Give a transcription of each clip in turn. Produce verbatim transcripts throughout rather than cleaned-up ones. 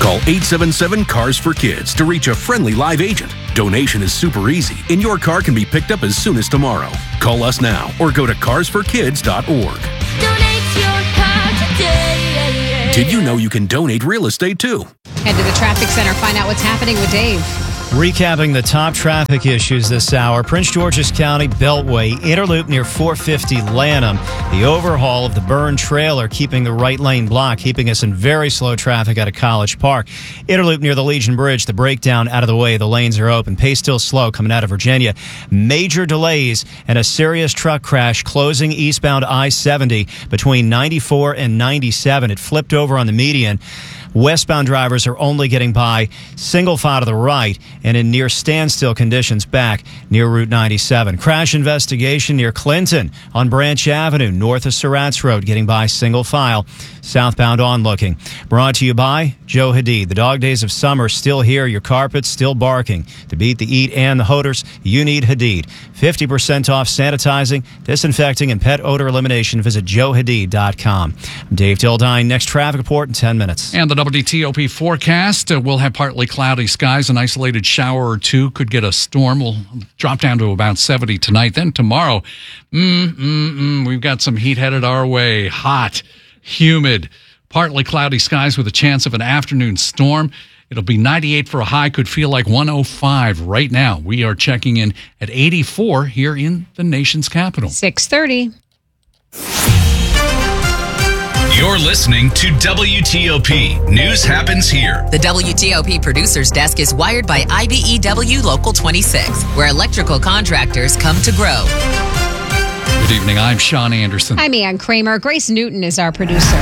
Call eight seven seven, C A R S for Kids to reach a friendly live agent. Donation is super easy, and your car can be picked up as soon as tomorrow. Call us now or go to cars for kids dot org. Donate your car today. Did you know you can donate real estate too? Head to the traffic center, find out what's happening with Dave. Recapping the top traffic issues this hour, Prince George's County Beltway, Interloop near four fifty Lanham, the overhaul of the Burn trailer keeping the right lane blocked, keeping us in very slow traffic out of College Park. Interloop near the Legion Bridge, the breakdown out of the way, the lanes are open. Pace still slow coming out of Virginia. Major delays and a serious truck crash closing eastbound I seventy between ninety-four and ninety-seven. It flipped over on the median. Westbound drivers are only getting by single file to the right and in near standstill conditions back near Route ninety-seven. Crash investigation near Clinton on Branch Avenue, north of Surratt's Road, getting by single file. Southbound onlooking. Brought to you by Joe Hadid. The dog days of summer still here. Your carpet's still barking. To beat the eat and the odors, you need Hadid. fifty percent off sanitizing, disinfecting, and pet odor elimination. Visit joe hadid dot com. I'm Dave Tildine. Next traffic report in ten minutes. And the W T O P forecast, uh, we'll have partly cloudy skies. An isolated shower or two could get a storm. We'll drop down to about seventy tonight. Then tomorrow, mm, mm, mm, we've got some heat headed our way. Hot, humid, partly cloudy skies with a chance of an afternoon storm. It'll be ninety-eight for a high, could feel like one oh five right now. We are checking in at eighty-four here in the nation's capital. six thirty. You're listening to W T O P. News happens here. The W T O P producer's desk is wired by I B E W Local twenty-six, where electrical contractors come to grow. Good evening. I'm Sean Anderson. I'm Ann Kramer. Grace Newton is our producer.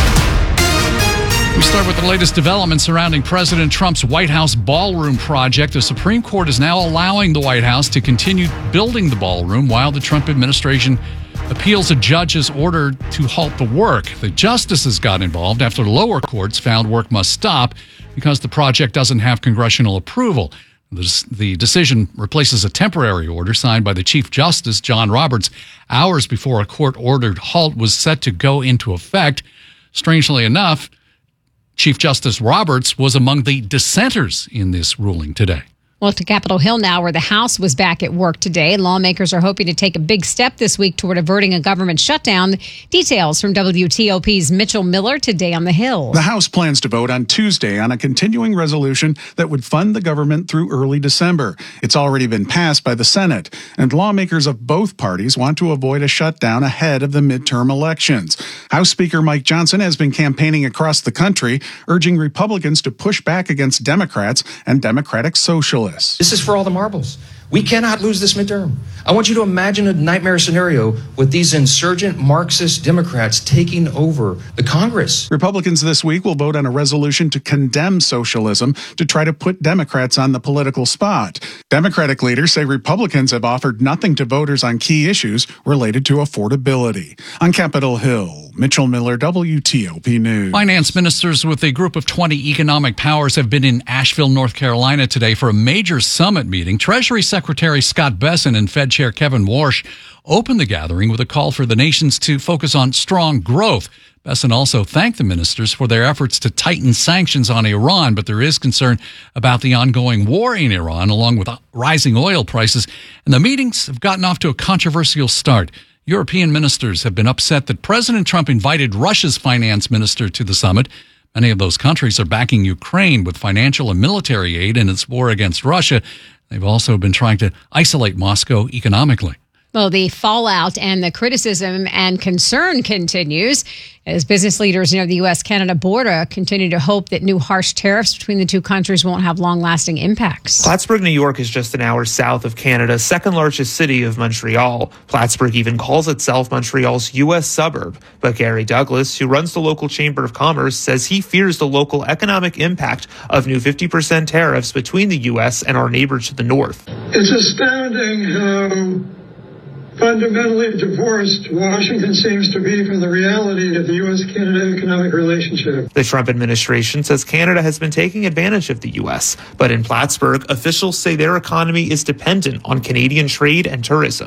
We start with the latest developments surrounding President Trump's White House ballroom project. The Supreme Court is now allowing the White House to continue building the ballroom while the Trump administration appeals a judge's order to halt the work. The justices got involved after lower courts found work must stop because the project doesn't have congressional approval. The, the decision replaces a temporary order signed by the Chief Justice, John Roberts, hours before a court-ordered halt was set to go into effect. Strangely enough, Chief Justice Roberts was among the dissenters in this ruling today. Well, to Capitol Hill now, where the House was back at work today. Lawmakers are hoping to take a big step this week toward averting a government shutdown. Details from W T O P's Mitchell Miller today on the Hill. The House plans to vote on Tuesday on a continuing resolution that would fund the government through early December. It's already been passed by the Senate, and lawmakers of both parties want to avoid a shutdown ahead of the midterm elections. House Speaker Mike Johnson has been campaigning across the country, urging Republicans to push back against Democrats and Democratic socialists. This is for all the marbles. We cannot lose this midterm. I want you to imagine a nightmare scenario with these insurgent Marxist Democrats taking over the Congress. Republicans this week will vote on a resolution to condemn socialism to try to put Democrats on the political spot. Democratic leaders say Republicans have offered nothing to voters on key issues related to affordability. On Capitol Hill, Mitchell Miller, W T O P News. Finance ministers with a group of twenty economic powers have been in Asheville, North Carolina today for a major summit meeting. Treasury Secretary Scott Bessent and Fed Chair Kevin Warsh opened the gathering with a call for the nations to focus on strong growth. Bessent also thanked the ministers for their efforts to tighten sanctions on Iran, but there is concern about the ongoing war in Iran, along with rising oil prices. And the meetings have gotten off to a controversial start. European ministers have been upset that President Trump invited Russia's finance minister to the summit. Many of those countries are backing Ukraine with financial and military aid in its war against Russia. They've also been trying to isolate Moscow economically. Well, the fallout and the criticism and concern continues as business leaders near the U S Canada border continue to hope that new harsh tariffs between the two countries won't have long-lasting impacts. Plattsburgh, New York is just an hour south of Canada's second largest city of Montreal. Plattsburgh even calls itself Montreal's U S suburb. But Gary Douglas, who runs the local Chamber of Commerce, says he fears the local economic impact of new fifty percent tariffs between the U S and our neighbors to the north. It's astounding how fundamentally divorced Washington seems to be from the reality of the U S Canada economic relationship. The Trump administration says Canada has been taking advantage of the U S, but in Plattsburgh, officials say their economy is dependent on Canadian trade and tourism.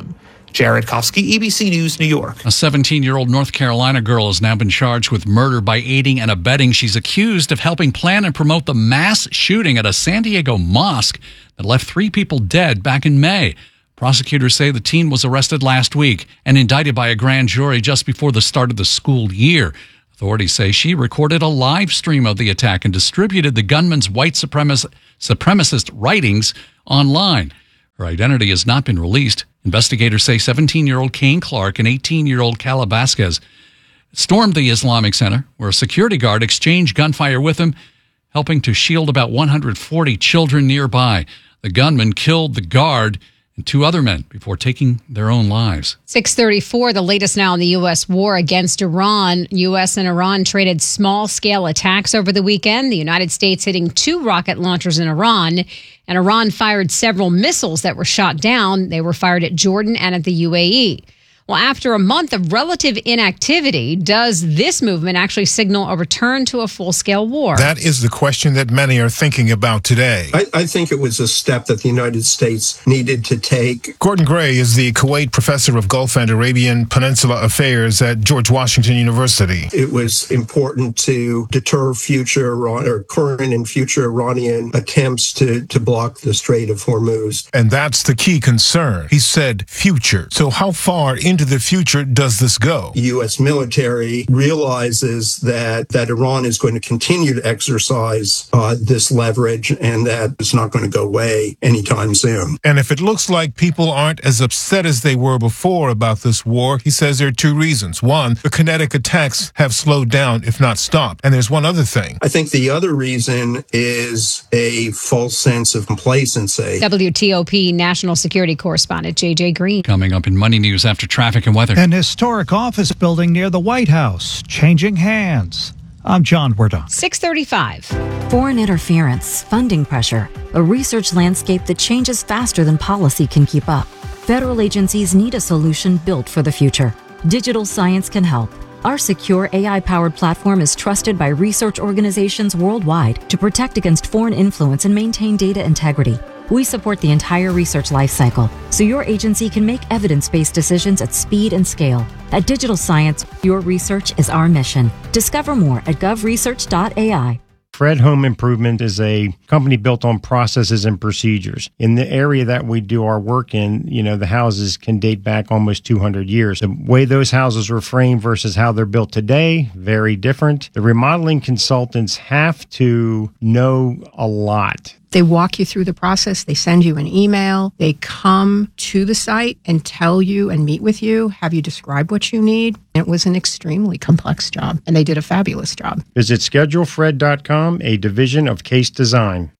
Jared Kofsky, E B C News, New York. A seventeen-year-old North Carolina girl has now been charged with murder by aiding and abetting. She's accused of helping plan and promote the mass shooting at a San Diego mosque that left three people dead back in May. Prosecutors say the teen was arrested last week and indicted by a grand jury just before the start of the school year. Authorities say she recorded a live stream of the attack and distributed the gunman's white supremacist, supremacist writings online. Her identity has not been released. Investigators say seventeen-year-old Kane Clark and eighteen-year-old Cala Vasquez stormed the Islamic Center, where a security guard exchanged gunfire with him, helping to shield about one hundred forty children nearby. The gunman killed the guard and two other men before taking their own lives. six thirty-four, the latest now in the U S war against Iran. U S and Iran traded small-scale attacks over the weekend. The United States hitting two rocket launchers in Iran, and Iran fired several missiles that were shot down. They were fired at Jordan and at the U A E. Well, after a month of relative inactivity, does this movement actually signal a return to a full-scale war? That is the question that many are thinking about today. I, I think it was a step that the United States needed to take. Gordon Gray is the Kuwait professor of Gulf and Arabian Peninsula Affairs at George Washington University. It was important to deter future Iran, or current and future Iranian attempts to, to block the Strait of Hormuz. And that's the key concern. He said future. So how far into the future does this go? The U S military realizes that, that Iran is going to continue to exercise uh, this leverage, and that it's not going to go away anytime soon. And if it looks like people aren't as upset as they were before about this war, he says there are two reasons. One, the kinetic attacks have slowed down, if not stopped. And there's one other thing. I think the other reason is a false sense of complacency. W T O P national security correspondent J J Green. Coming up in Money News after traffic and weather. An historic office building near the White House changing hands. I'm John Wardon. six thirty-five. Foreign interference, funding pressure, a research landscape that changes faster than policy can keep up. Federal agencies need a solution built for the future. Digital Science can help. Our secure A I-powered platform is trusted by research organizations worldwide to protect against foreign influence and maintain data integrity. We support the entire research lifecycle, so your agency can make evidence-based decisions at speed and scale. At Digital Science, your research is our mission. Discover more at gov research dot A I. Fred Home Improvement is a company built on processes and procedures. In the area that we do our work in, you know, the houses can date back almost two hundred years. The way those houses were framed versus how they're built today, very different. The remodeling consultants have to know a lot. They walk you through the process. They send you an email. They come to the site and tell you and meet with you, have you describe what you need. It was an extremely complex job, and they did a fabulous job. Visit schedule fred dot com, a division of Case Design.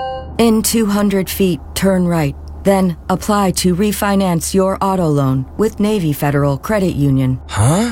In two hundred feet, turn right. Then apply to refinance your auto loan with Navy Federal Credit Union. Huh?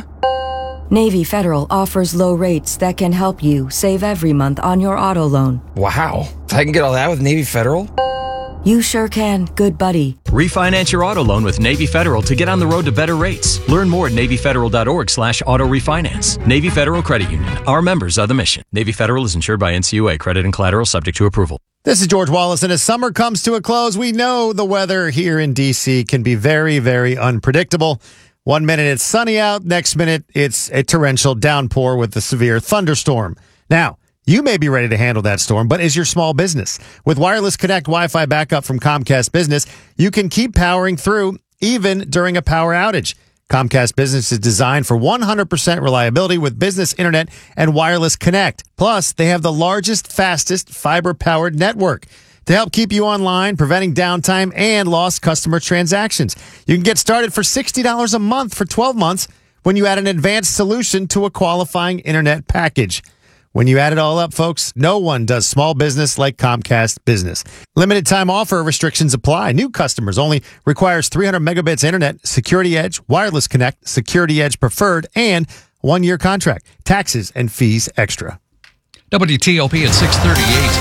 Navy Federal offers low rates that can help you save every month on your auto loan. Wow. I can get all that with Navy Federal? You sure can, good buddy. Refinance your auto loan with Navy Federal to get on the road to better rates. Learn more at navy federal dot org slash auto refinance. Navy Federal Credit Union. Our members are the mission. Navy Federal is insured by N C U A. Credit and collateral subject to approval. This is George Wallace, and as summer comes to a close, we know the weather here in D C can be very, very unpredictable. One minute it's sunny out, next minute it's a torrential downpour with a severe thunderstorm. Now, you may be ready to handle that storm, but is your small business? With Wireless Connect Wi-Fi backup from Comcast Business, you can keep powering through even during a power outage. Comcast Business is designed for one hundred percent reliability with business internet and Wireless Connect. Plus, they have the largest, fastest fiber-powered network to help keep you online, preventing downtime and lost customer transactions. You can get started for sixty dollars a month for twelve months when you add an advanced solution to a qualifying internet package. When you add it all up, folks, no one does small business like Comcast Business. Limited time offer restrictions apply. New customers only requires three hundred megabits internet, Security Edge, Wireless Connect, Security Edge Preferred, and one-year contract. Taxes and fees extra. W T O P at six thirty-eight.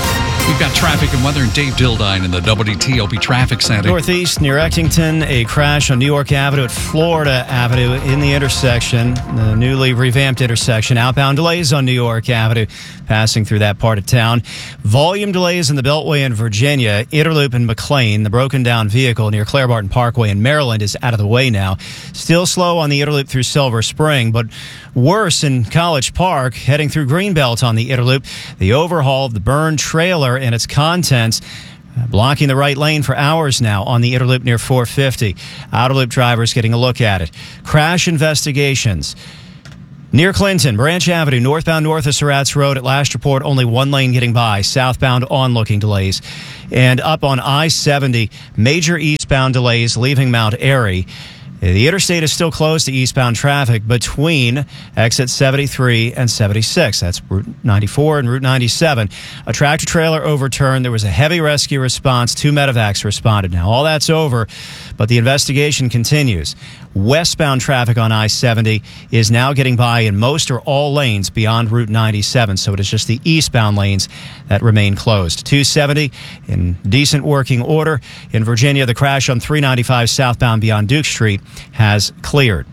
We've got traffic and weather and Dave Dildine in the W T O P Traffic Center. Northeast near Exington, a crash on New York Avenue at Florida Avenue in the intersection, the newly revamped intersection. Outbound delays on New York Avenue passing through that part of town. Volume delays in the Beltway in Virginia, Interloop in McLean. The broken down vehicle near Claire Barton Parkway in Maryland is out of the way now. Still slow on the Interloop through Silver Spring, but worse in College Park, heading through Greenbelt on the Interloop. The overhaul of the burned trailer and its contents blocking the right lane for hours now on the Interloop near four fifty. Outer Loop drivers getting a look at it. Crash investigations. Near Clinton, Branch Avenue, northbound north of Surratt's Road. At last report, only one lane getting by. Southbound onlooking delays. And up on I seventy, major eastbound delays leaving Mount Airy. The interstate is still closed to eastbound traffic between exit seventy-three and seventy-six. That's Route ninety-four and Route ninety-seven. A tractor trailer overturned. There was a heavy rescue response. Two medevacs responded. Now, all that's over, but the investigation continues. Westbound traffic on I seventy is now getting by in most or all lanes beyond Route ninety-seven, so it is just the eastbound lanes that remain closed. two seventy in decent working order. In Virginia, the crash on three ninety-five southbound beyond Duke Street has cleared.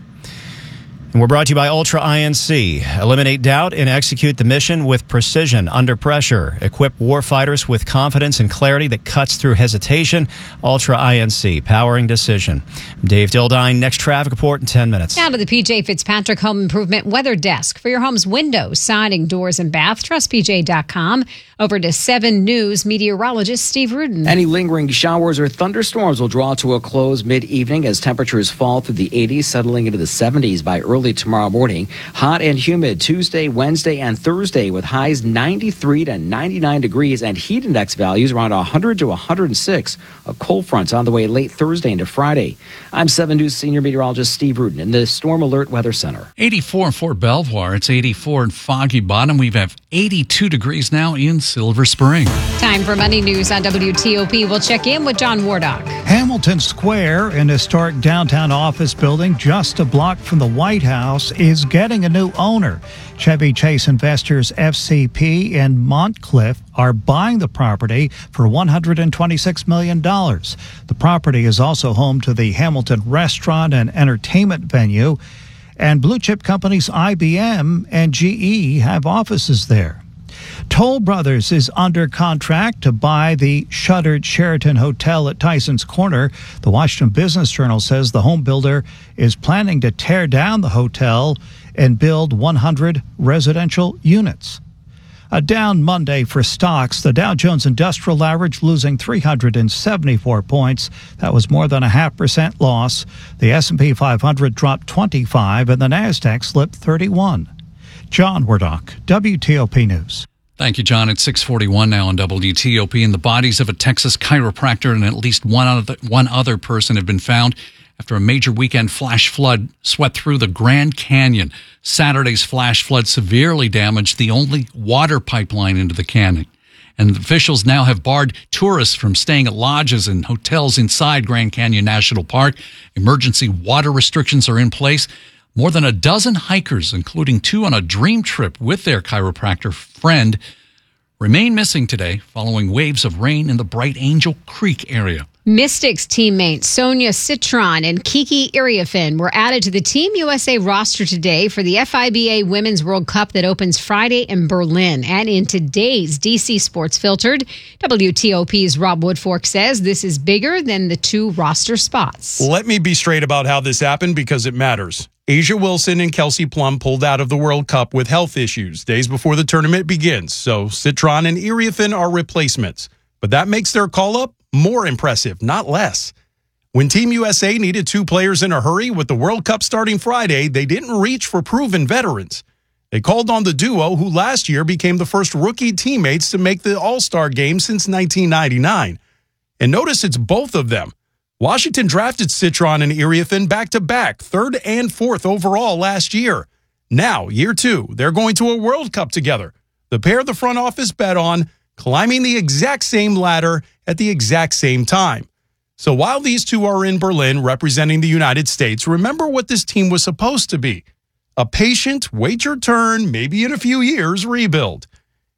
And we're brought to you by Ultra I N C. Eliminate doubt and execute the mission with precision under pressure. Equip warfighters with confidence and clarity that cuts through hesitation. Ultra I N C, powering decision. I'm Dave Dildine. Next traffic report in ten minutes. Now to the P J Fitzpatrick Home Improvement Weather Desk. For your home's windows, siding, doors, and bath, trust P J dot com. Over to seven News meteorologist Steve Rudin. Any lingering showers or thunderstorms will draw to a close mid-evening as temperatures fall through the eighties, settling into the seventies by early tomorrow morning. Hot and humid Tuesday, Wednesday, and Thursday with highs ninety-three to ninety-nine degrees and heat index values around one hundred to one hundred six. A cold front's on the way late Thursday into Friday. I'm seven News senior meteorologist Steve Rudin in the Storm Alert Weather Center. eighty-four in Fort Belvoir. It's eighty-four in Foggy Bottom. We have eighty-two degrees now in Silver Spring. Time for Money News on W T O P. We'll check in with John Wardock. Hamilton Square, an historic downtown office building just a block from the White House, is getting a new owner. Chevy Chase investors F C P and Montcliff are buying the property for one hundred twenty-six million dollars. The property is also home to the Hamilton restaurant and entertainment venue, and blue chip companies I B M and G E have offices there. Toll Brothers is under contract to buy the shuttered Sheraton Hotel at Tyson's Corner. The Washington Business Journal says the home builder is planning to tear down the hotel and build one hundred residential units. A down Monday for stocks. The Dow Jones Industrial Average losing three hundred seventy-four points. That was more than a half percent loss. The S and P five hundred dropped twenty-five and the NASDAQ slipped thirty-one. John Wardock, W T O P News. Thank you, John. It's six forty-one now on W T O P, and the bodies of a Texas chiropractor and at least one other, one other person have been found after a major weekend flash flood swept through the Grand Canyon. Saturday's flash flood severely damaged the only water pipeline into the canyon, and officials now have barred tourists from staying at lodges and hotels inside Grand Canyon National Park. Emergency water restrictions are in place. More than a dozen hikers, including two on a dream trip with their chiropractor friend, remain missing today following waves of rain in the Bright Angel Creek area. Mystics teammates Sonia Citron and Kiki Iriafen were added to the Team U S A roster today for the F I B A Women's World Cup that opens Friday in Berlin. And in today's D C Sports Filtered, W T O P's Rob Woodfork says this is bigger than the two roster spots. Let me be straight about how this happened because it matters. Asia Wilson and Kelsey Plum pulled out of the World Cup with health issues days before the tournament begins, so Citron and Iriafen are replacements. But that makes their call-up more impressive, not less. When Team U S A needed two players in a hurry with the World Cup starting Friday, they didn't reach for proven veterans. They called on the duo who last year became the first rookie teammates to make the All-Star game since nineteen ninety-nine. And notice it's both of them. Washington drafted Citron and Iriafen back-to-back, third and fourth overall last year. Now, year two, they're going to a World Cup together. The pair the front office bet on, climbing the exact same ladder at the exact same time. So while these two are in Berlin representing the United States, remember what this team was supposed to be. A patient, wait your turn, maybe in a few years, rebuild.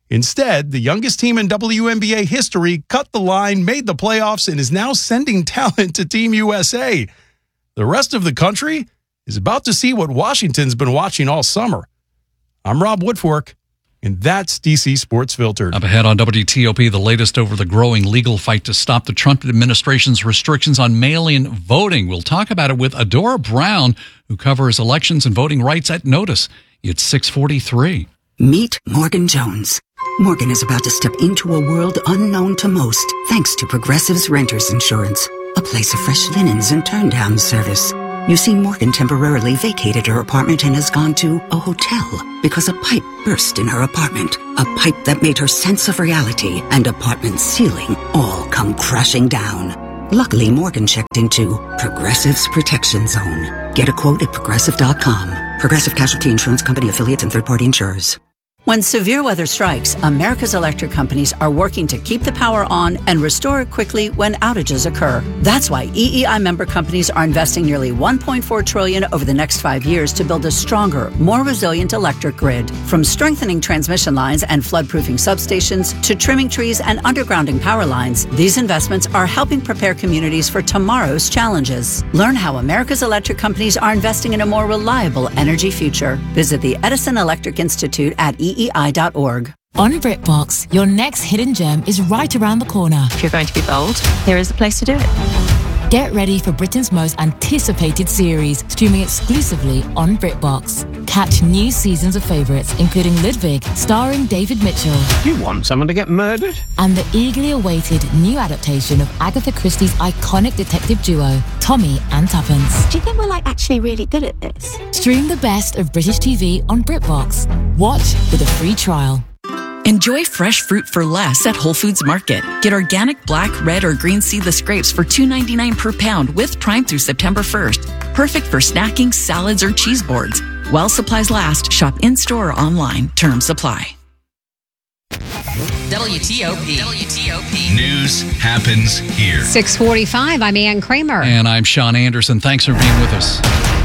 Instead, the youngest team in W N B A history cut the line, made the playoffs, and is now sending talent to Team U S A. The rest of the country is about to see what Washington's been watching all summer. I'm Rob Woodfork, and that's D C Sports Filtered. Up ahead on W T O P, the latest over the growing legal fight to stop the Trump administration's restrictions on mail-in voting. We'll talk about it with Adora Brown, who covers elections and voting rights at Notice. It's six forty-three. Meet Morgan Jones. Morgan is about to step into a world unknown to most, thanks to Progressive's Renters Insurance, a place of fresh linens and turn-down service. You see, Morgan temporarily vacated her apartment and has gone to a hotel because a pipe burst in her apartment. A pipe that made her sense of reality and apartment ceiling all come crashing down. Luckily, Morgan checked into Progressive's Protection Zone. Get a quote at progressive dot com. Progressive Casualty Insurance Company affiliates and third-party insurers. When severe weather strikes, America's electric companies are working to keep the power on and restore it quickly when outages occur. That's why E E I member companies are investing nearly one point four trillion dollars over the next five years to build a stronger, more resilient electric grid. From strengthening transmission lines and floodproofing substations to trimming trees and undergrounding power lines, these investments are helping prepare communities for tomorrow's challenges. Learn how America's electric companies are investing in a more reliable energy future. Visit the Edison Electric Institute at E E I dot org. On BritBox, your next hidden gem is right around the corner. If you're going to be bold, here is the place to do it. Get ready for Britain's most anticipated series, streaming exclusively on BritBox. Catch new seasons of favourites, including Ludwig, starring David Mitchell. You want someone to get murdered? And the eagerly awaited new adaptation of Agatha Christie's iconic detective duo, Tommy and Tuppence. Do you think we're like actually really good at this? Stream the best of British T V on BritBox. Watch with a free trial. Enjoy fresh fruit for less at Whole Foods Market. Get organic black, red, or green seedless grapes for two ninety-nine per pound with Prime through September first. Perfect for snacking, salads, or cheese boards. While supplies last, shop in-store or online. Terms apply. W T O P. W T O P. News happens here. six forty-five, I'm Ann Kramer. And I'm Sean Anderson. Thanks for being with us.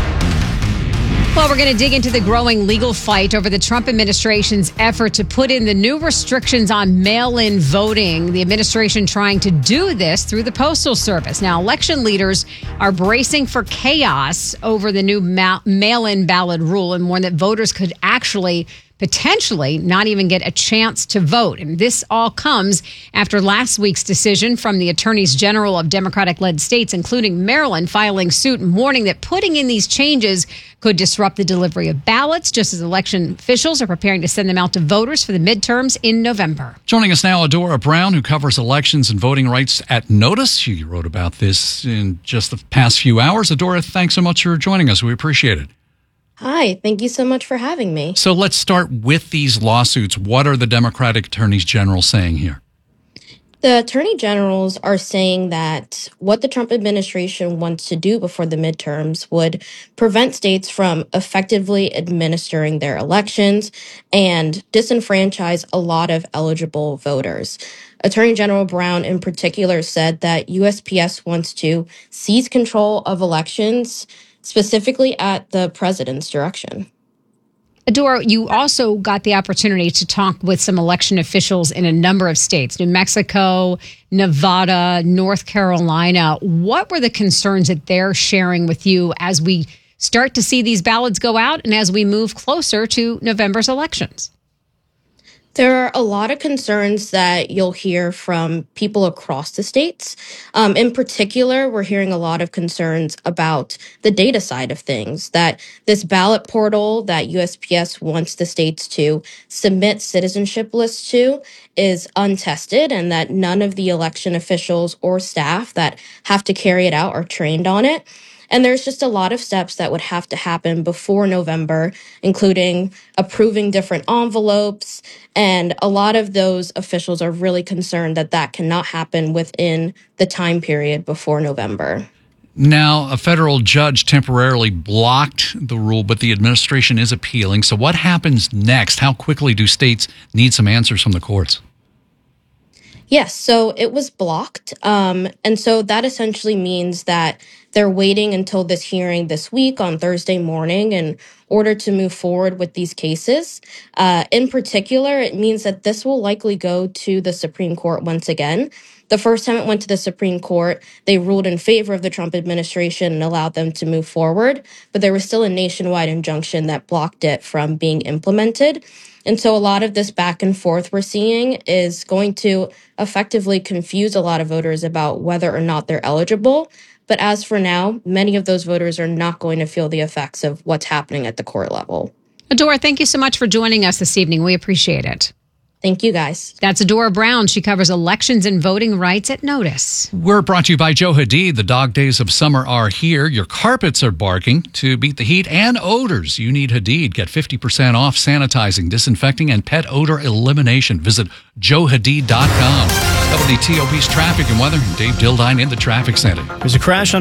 Well, we're going to dig into the growing legal fight over the Trump administration's effort to put in the new restrictions on mail-in voting. The administration trying to do this through the Postal Service. Now, election leaders are bracing for chaos over the new ma- mail-in ballot rule and warn that voters could actually potentially not even get a chance to vote. And this all comes after last week's decision from the attorneys general of Democratic-led states, including Maryland, filing suit and warning that putting in these changes could disrupt the delivery of ballots, just as election officials are preparing to send them out to voters for the midterms in November. Joining us now, Adora Brown, who covers elections and voting rights at Notice. She wrote about this in just the past few hours. Adora, thanks so much for joining us. We appreciate it. Hi, thank you so much for having me. So let's start with these lawsuits. What are the Democratic attorneys general saying here? The attorney generals are saying that what the Trump administration wants to do before the midterms would prevent states from effectively administering their elections and disenfranchise a lot of eligible voters. Attorney General Brown in particular said that U S P S wants to seize control of elections, specifically at the president's direction. Adora, you also got the opportunity to talk with some election officials in a number of states, New Mexico, Nevada, North Carolina. What were the concerns that they're sharing with you as we start to see these ballots go out and as we move closer to November's elections? There are a lot of concerns that you'll hear from people across the states. Um, in particular, we're hearing a lot of concerns about the data side of things, that this ballot portal that U S P S wants the states to submit citizenship lists to is untested, and that none of the election officials or staff that have to carry it out are trained on it. And there's just a lot of steps that would have to happen before November, including approving different envelopes. And a lot of those officials are really concerned that that cannot happen within the time period before November. Now, a federal judge temporarily blocked the rule, but the administration is appealing. So what happens next? How quickly do states need some answers from the courts? Yes, so it was blocked. Um, and so that essentially means that They're waiting until this hearing this week on Thursday morning in order to move forward with these cases. Uh, in particular, it means that this will likely go to the Supreme Court once again. The first time it went to the Supreme Court, they ruled in favor of the Trump administration and allowed them to move forward, but there was still a nationwide injunction that blocked it from being implemented. And so a lot of this back and forth we're seeing is going to effectively confuse a lot of voters about whether or not they're eligible. But as for now, many of those voters are not going to feel the effects of what's happening at the court level. Adora, thank you so much for joining us this evening. We appreciate it. Thank you, guys. That's Adora Brown. She covers elections and voting rights at Notice. We're brought to you by Joe Hadid. The dog days of summer are here. Your carpets are barking. To beat the heat and odors, you need Hadid. Get fifty percent off sanitizing, disinfecting, and pet odor elimination. Visit joe hadid dot com. W T O P's traffic and weather. Dave Dildine in the traffic center. There's a crash on